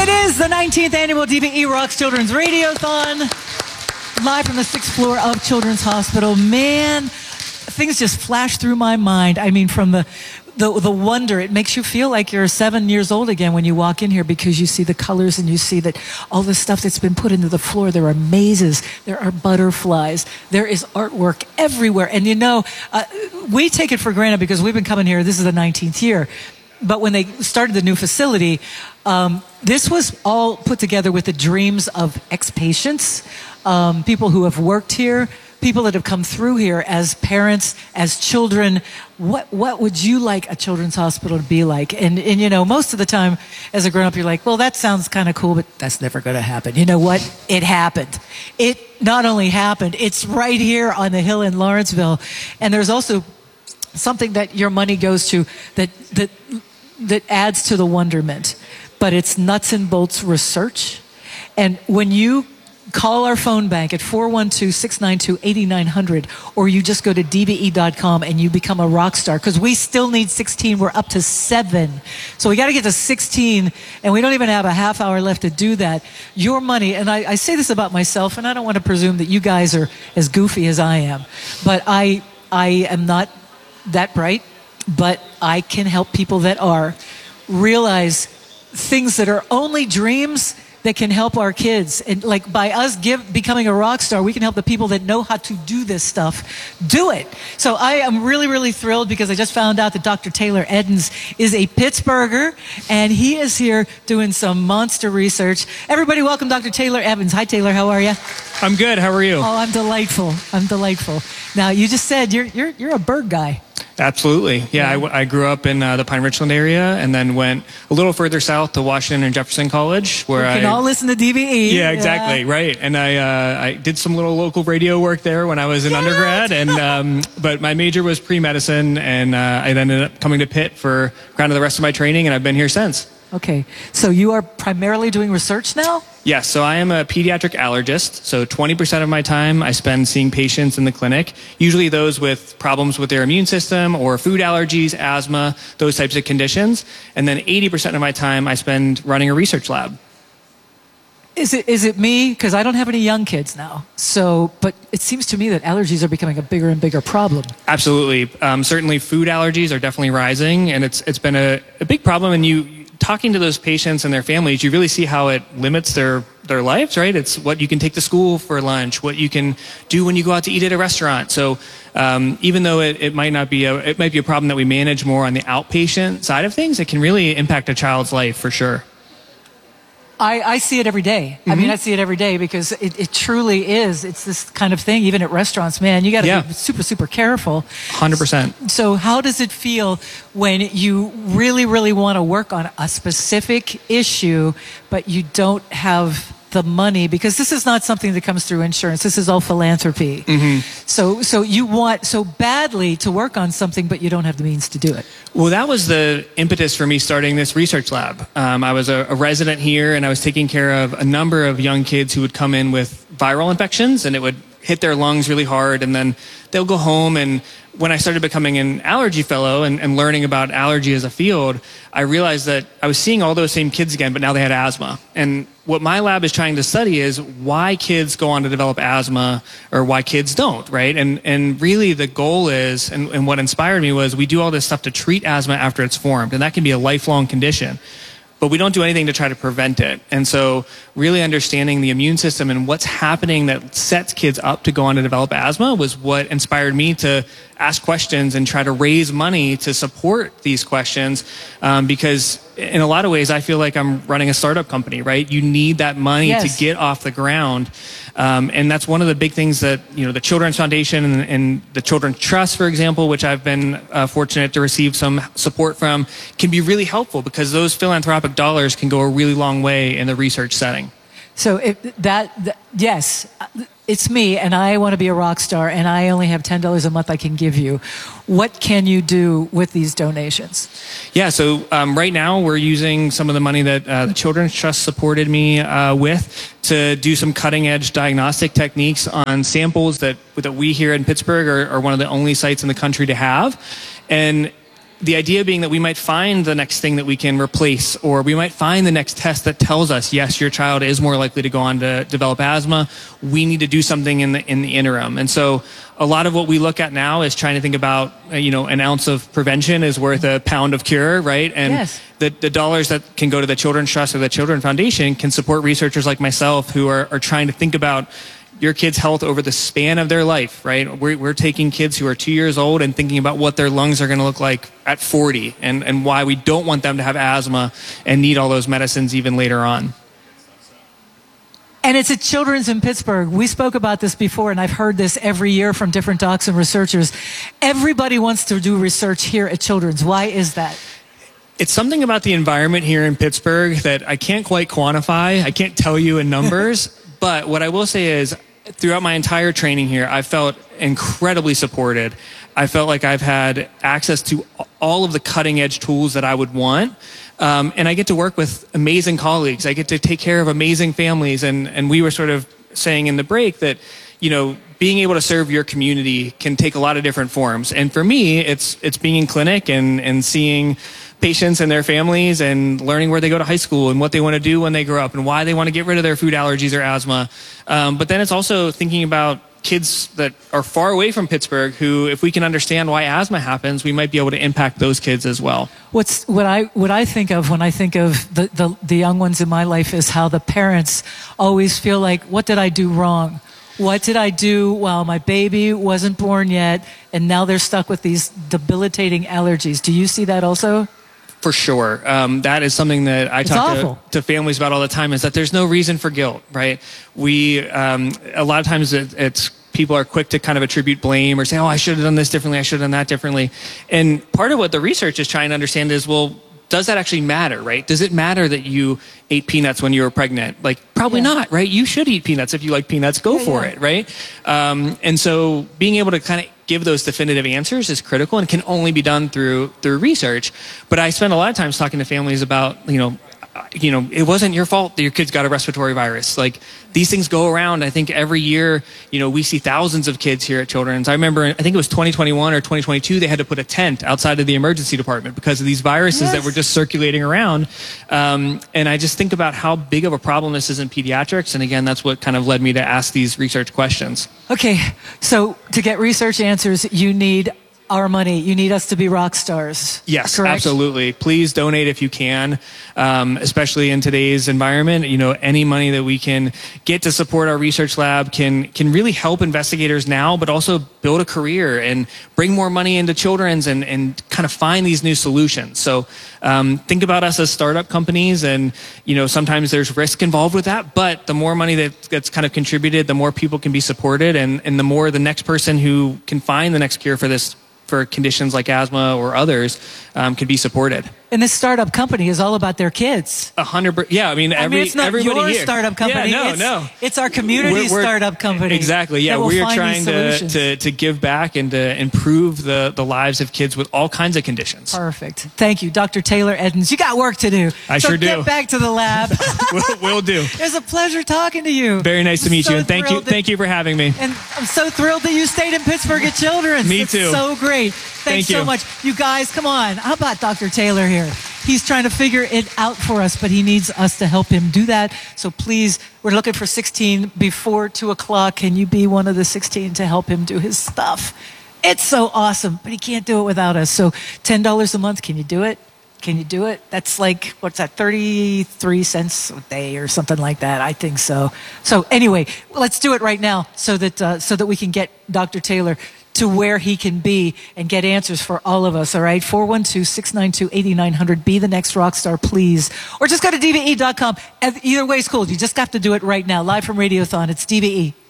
It is the 19th annual DVE Rocks Children's Radiothon, live from the 6th floor of Children's Hospital. Man, things just flash through my mind. I mean, from the wonder, it makes you feel like you're 7 years old again when you walk in here, because you see the colors and you see that all the stuff that's been put into the floor. There are mazes, there are butterflies, there is artwork everywhere. And you know, we take it for granted because we've been coming here, this is the 19th year. But when they started the new facility, this was all put together with the dreams of ex-patients, people who have worked here, people that have come through here as parents, as children. What would you like a children's hospital to be like? And you know, most of the time as a grown-up, you're like, well, that sounds kind of cool, but that's never going to happen. You know what? It happened. It not only happened, it's right here on the hill in Lawrenceville. And there's also something that your money goes to that adds to the wonderment, but it's nuts and bolts research. And when you call our phone bank at 412-692-8900, or you just go to dve.com and you become a rock star, because we still need 16. We're up to 7. So we got to get to 16, and we don't even have a half hour left to do that. Your money, and I say this about myself, and I don't want to presume that you guys are as goofy as I am, but I am not that bright, but I can help people that are realize things that are only dreams that can help our kids. And like by us becoming a rock star, we can help the people that know how to do this stuff do it. So I am really, really thrilled because I just found out that Dr. Taylor Edens is a Pittsburgher, and he is here doing some monster research. Everybody welcome Dr. Taylor Edens. Hi, Taylor. How are you? I'm good. How are you? Oh, I'm delightful. I'm delightful. Now, you just said you're a bird guy. Absolutely. Yeah, I grew up in the Pine Richland area, and then went a little further south to Washington and Jefferson College, where we can all listen to DVE. Yeah, exactly. Yeah. Right. And I did some little local radio work there when I was in undergrad, and but my major was pre-medicine, and I ended up coming to Pitt for kind of the rest of my training, and I've been here since. Okay, so you are primarily doing research now? Yes, so I am a pediatric allergist. So 20% of my time I spend seeing patients in the clinic, usually those with problems with their immune system or food allergies, asthma, those types of conditions. And then 80% of my time I spend running a research lab. Is it me? Because I don't have any young kids now. So, but it seems to me that allergies are becoming a bigger and bigger problem. Absolutely. Certainly food allergies are definitely rising, and it's been a big problem. And talking to those patients and their families, you really see how it limits their lives, right? It's what you can take to school for lunch, what you can do when you go out to eat at a restaurant. So even though it might be a problem that we manage more on the outpatient side of things, it can really impact a child's life for sure. I see it every day. I mean, I see it every day because it truly is. It's this kind of thing, even at restaurants, man, you got to be super, super careful. 100%. So how does it feel when you really, really want to work on a specific issue, but you don't have the money? Because this is not something that comes through insurance. This is all philanthropy. So you want so badly to work on something, but you don't have the means to do it. Well, that was the impetus for me starting this research lab. I was a resident here, and I was taking care of a number of young kids who would come in with viral infections, and it would hit their lungs really hard, and then they'll go home. And when I started becoming an allergy fellow and learning about allergy as a field, I realized that I was seeing all those same kids again, but now they had asthma. And what my lab is trying to study is why kids go on to develop asthma or why kids don't, right? And really the goal is, and what inspired me was, we do all this stuff to treat asthma after it's formed, and that can be a lifelong condition. But we don't do anything to try to prevent it. And so really understanding the immune system and what's happening that sets kids up to go on to develop asthma was what inspired me to ask questions and try to raise money to support these questions. Because in a lot of ways, I feel like I'm running a startup company, right? You need that money to get off the ground. And that's one of the big things that, the Children's Foundation and the Children's Trust, for example, which I've been fortunate to receive some support from, can be really helpful because those philanthropic dollars can go a really long way in the research setting. So yes, it's me, and I want to be a rock star, and I only have $10 a month I can give you. What can you do with these donations? Yeah, so right now we're using some of the money that the Children's Trust supported me with to do some cutting-edge diagnostic techniques on samples that we here in Pittsburgh are one of the only sites in the country to have. And the idea being that we might find the next thing that we can replace, or we might find the next test that tells us, yes, your child is more likely to go on to develop asthma. We need to do something in the interim. And so a lot of what we look at now is trying to think about, an ounce of prevention is worth a pound of cure, right? And yes. the dollars that can go to the Children's Trust or the Children's Foundation can support researchers like myself who are trying to think about your kids' health over the span of their life, right? We're taking kids who are 2 years old and thinking about what their lungs are going to look like at 40 and why we don't want them to have asthma and need all those medicines even later on. And it's at Children's in Pittsburgh. We spoke about this before, and I've heard this every year from different docs and researchers. Everybody wants to do research here at Children's. Why is that? It's something about the environment here in Pittsburgh that I can't quite quantify. I can't tell you in numbers. But what I will say is, throughout my entire training here, I felt incredibly supported. I felt like I've had access to all of the cutting edge tools that I would want. And I get to work with amazing colleagues. I get to take care of amazing families. And we were sort of saying in the break that, being able to serve your community can take a lot of different forms. And for me, it's being in clinic and seeing patients and their families and learning where they go to high school and what they want to do when they grow up and why they want to get rid of their food allergies or asthma. But then it's also thinking about kids that are far away from Pittsburgh who, if we can understand why asthma happens, we might be able to impact those kids as well. What I think of when I think of the young ones in my life is how the parents always feel like, what did I do wrong? What did I do while my baby wasn't born yet, and now they're stuck with these debilitating allergies? Do you see that also? For sure. That is something that I talk to families about all the time, is that there's no reason for guilt, right? A lot of times it's people are quick to kind of attribute blame or say, I should have done this differently, I should have done that differently. And part of what the research is trying to understand is, does that actually matter, right? Does it matter that you ate peanuts when you were pregnant? Probably not, right? You should eat peanuts. If you like peanuts, go for it, right? And so being able to kind of give those definitive answers is critical and can only be done through research. But I spend a lot of times talking to families about, it wasn't your fault that your kids got a respiratory virus. These things go around. I think every year, we see thousands of kids here at Children's. I remember, I think it was 2021 or 2022, they had to put a tent outside of the emergency department because of these viruses that were just circulating around. And I just think about how big of a problem this is in pediatrics. And again, that's what kind of led me to ask these research questions. Okay, so to get research answers, you need our money. You need us to be rock stars. Yes, correct? Absolutely. Please donate if you can, especially in today's environment. Any money that we can get to support our research lab can really help investigators now, but also build a career and bring more money into Children's and kind of find these new solutions. So think about us as startup companies, and sometimes there's risk involved with that, but the more money that gets kind of contributed, the more people can be supported, and the more the next person who can find the next cure for conditions like asthma or others can be supported. And this startup company is all about their kids. 100%. Yeah, it's not everybody your startup company. Yeah, it's our community startup company. Exactly. Yeah, we are trying to give back and to improve the lives of kids with all kinds of conditions. Perfect. Thank you, Dr. Taylor Edens. You got work to do. I sure do. Get back to the lab. We'll do. It was a pleasure talking to you. Very nice to meet you, and thank you for having me. And I'm so thrilled that you stayed in Pittsburgh at Children's. Me too. It's so great. Thanks so much. You guys, come on. How about Dr. Taylor here? He's trying to figure it out for us, but he needs us to help him do that. So please, we're looking for 16 before 2 o'clock. Can you be one of the 16 to help him do his stuff? It's so awesome, but he can't do it without us. So $10 a month, can you do it? Can you do it? That's what's that, 33 cents a day or something like that? I think so. So anyway, let's do it right now so that we can get Dr. Taylor to where he can be and get answers for all of us, all right? 412-692-8900. Be the next rock star, please. Or just go to DVE.com. Either way is cool. You just have to do it right now. Live from Radiothon, it's DVE.